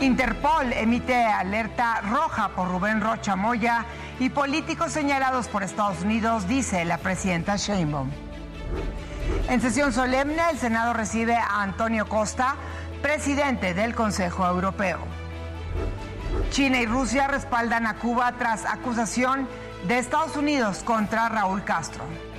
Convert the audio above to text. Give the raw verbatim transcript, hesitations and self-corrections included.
Interpol emite alerta roja por Rubén Rocha Moya y políticos señalados por Estados Unidos, dice la presidenta Sheinbaum. En sesión solemne, el Senado recibe a Antonio Costa, presidente del Consejo Europeo. China y Rusia respaldan a Cuba tras acusación de Estados Unidos contra Raúl Castro.